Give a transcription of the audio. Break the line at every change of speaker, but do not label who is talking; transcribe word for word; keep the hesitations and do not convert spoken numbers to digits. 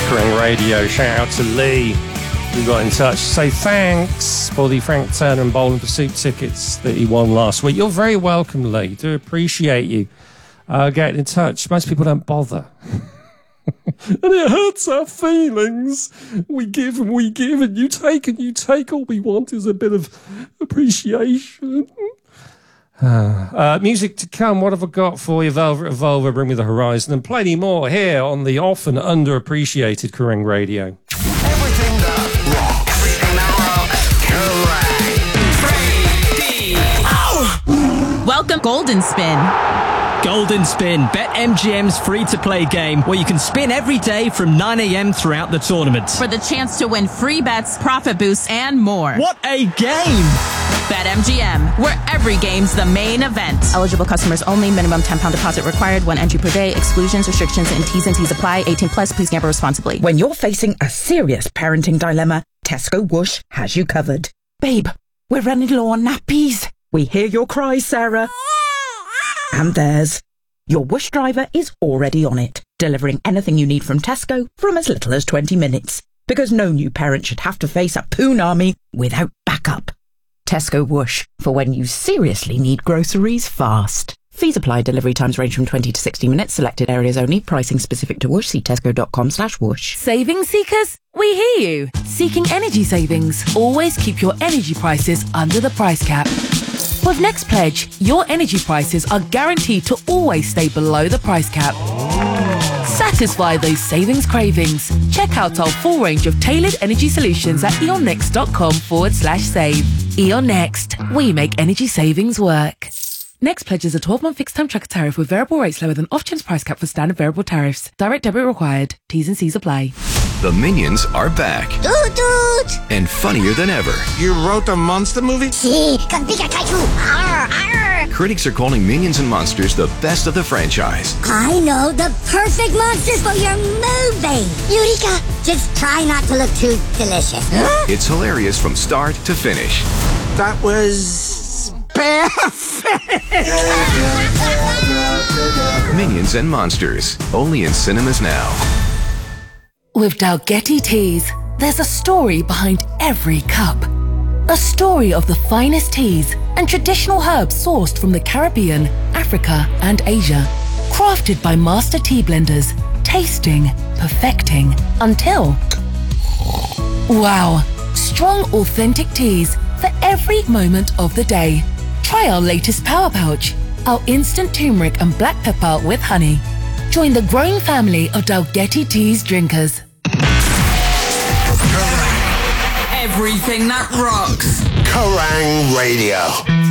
Kerrang Radio. Shout out to Lee, who got in touch to say thanks for the Frank Turner and Bowling for Soup tickets that he won last week. You're very welcome, Lee. Do appreciate you uh, getting in touch. Most people don't bother. And it hurts our feelings. We give and we give and you take and you take. All we want is a bit of appreciation. Uh, uh, music to come. What have I got for you? Velvet Revolver, Bring Me the Horizon, and plenty more here on the often underappreciated Kerrang Radio.
Everything that rocks. Everything that rocks. Kerrang!
Welcome, Golden Spin.
Golden Spin, BetMGM's free-to-play game where you can spin every day from nine a.m. throughout the tournament.
For the chance to win free bets, profit boosts, and more.
What a game!
BetMGM, where every game's the main event. Eligible customers only. Minimum ten pounds deposit required. One entry per day. Exclusions, restrictions, and T's and T's apply. eighteen plus. Please gamble responsibly.
When you're facing a serious parenting dilemma, Tesco Whoosh has you covered. Babe, we're running low on nappies. We hear your cries, Sarah. And theirs. Your Whoosh driver is already on it, delivering anything you need from Tesco from as little as twenty minutes. Because no new parent should have to face a poon army without backup. Tesco Whoosh, for when you seriously need groceries fast. Fees apply. Delivery times range from twenty to sixty minutes. Selected areas only. Pricing specific to Whoosh. See tesco.com slash whoosh.
Savings seekers? We hear you. Seeking energy savings? Always keep your energy prices under the price cap. With Next Pledge, your energy prices are guaranteed to always stay below the price cap. Satisfy those savings cravings. Check out our full range of tailored energy solutions at eonnext.com forward slash save. Eon Next. We make energy savings work. Next Pledge is a twelve-month fixed-term tracker tariff with variable rates lower than off-chance price cap for standard variable tariffs. Direct debit required. T's and C's apply.
The Minions are back.
Toot toot!
And funnier than ever.
You wrote a monster movie?
Si, con Pikachu! Arr, arr!
Critics are calling Minions and Monsters the best of the franchise.
I know the perfect monsters for your movie! Eureka! Just try not to look too delicious. Huh?
It's hilarious from start to finish.
That was... perfect!
Minions and Monsters. Only in cinemas now.
With Dalgety Teas, there's a story behind every cup. A story of the finest teas and traditional herbs sourced from the Caribbean, Africa, and Asia. Crafted by master tea blenders, tasting, perfecting, until... wow! Strong, authentic teas for every moment of the day. Try our latest Power Pouch, our instant turmeric and black pepper with honey. Join the growing family of Dalgety Teas drinkers.
Everything that rocks.
Kerrang Radio.